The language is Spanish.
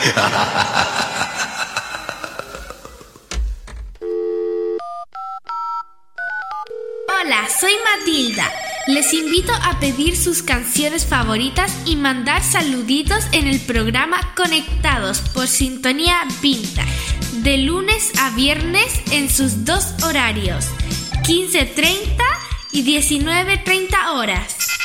Hola, soy Matilda. Les invito a pedir sus canciones favoritas y mandar saluditos en el programa Conectados por Sintonía Vintage, de lunes a viernes en sus dos horarios, 15:30 y 19:30 horas.